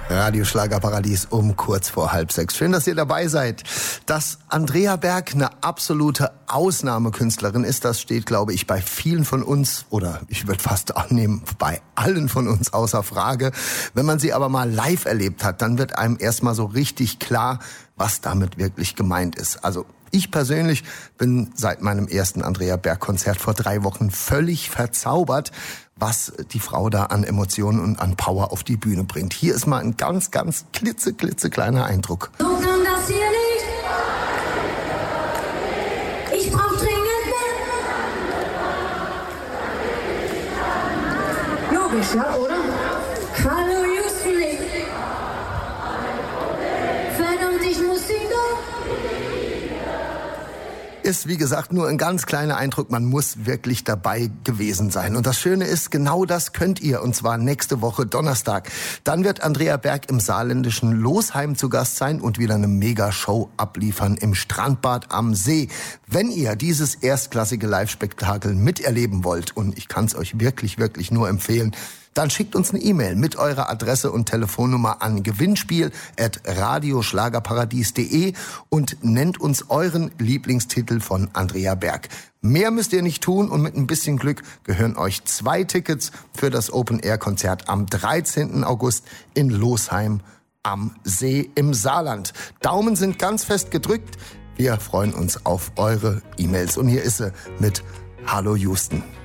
Radio Schlagerparadies um kurz vor 5:30. Schön, dass ihr dabei seid. Dass Andrea Berg eine absolute Ausnahmekünstlerin ist, das steht, glaube ich, bei vielen von uns, oder ich würde fast annehmen, bei allen von uns außer Frage. Wenn man sie aber mal live erlebt hat, dann wird einem erstmal so richtig klar, was damit wirklich gemeint ist. Also ich persönlich bin seit meinem ersten Andrea Berg-Konzert vor 3 Wochen völlig verzaubert, was die Frau da an Emotionen und an Power auf die Bühne bringt. Hier ist mal ein ganz, ganz klitzekleiner Eindruck. So kann das hier nicht. Ich brauch dringend mehr. Logisch, ja, oder? Hallo Houston. Verdammt, ich muss ihn doch. Ist, wie gesagt, nur ein ganz kleiner Eindruck. Man muss wirklich dabei gewesen sein. Und das Schöne ist, genau das könnt ihr. Und zwar nächste Woche Donnerstag. Dann wird Andrea Berg im saarländischen Losheim zu Gast sein und wieder eine Mega-Show abliefern im Strandbad am See. Wenn ihr dieses erstklassige Live-Spektakel miterleben wollt, und ich kann es euch wirklich, wirklich nur empfehlen, dann schickt uns eine E-Mail mit eurer Adresse und Telefonnummer an gewinnspiel@radioschlagerparadies.de und nennt uns euren Lieblingstitel von Andrea Berg. Mehr müsst ihr nicht tun und mit ein bisschen Glück gehören euch 2 Tickets für das Open-Air-Konzert am 13. August in Losheim am See im Saarland. Daumen sind ganz fest gedrückt. Wir freuen uns auf eure E-Mails. Und hier ist sie mit Hallo Houston.